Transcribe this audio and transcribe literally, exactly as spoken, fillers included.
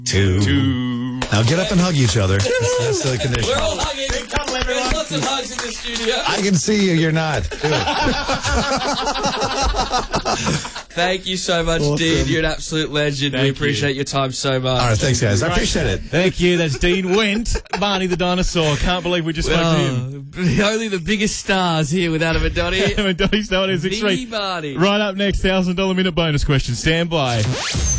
Two. Two. Now get up and hug each other. That's the condition. We're all hugging. There's lots of hugs in the studio. I can see you. You're not. Thank you so much, Awesome. Dean. You're an absolute legend. Thank we you. appreciate your time so much. All right, thanks, guys. I appreciate it. Thank you. That's Dean Went, Barney the dinosaur. Can't believe we just spoke to him. Oh, only the biggest stars here with Adam and Donnie. Adam and Donnie's now at six three. The Barney. Right up next, one thousand dollars minute bonus question. Stand by.